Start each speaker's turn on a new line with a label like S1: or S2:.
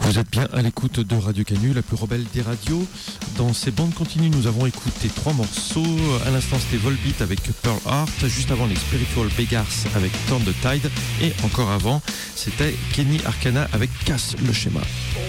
S1: Vous êtes bien à l'écoute de Radio Canu, la plus rebelle des radios. Dans ces bandes continues, nous avons écouté 3 morceaux. À l'instant, c'était Volbeat avec Pearl Heart. Juste avant, les Spiritual Beggars avec Turn the Tide. Et encore avant, c'était Kenny Arcana avec Casse le schéma.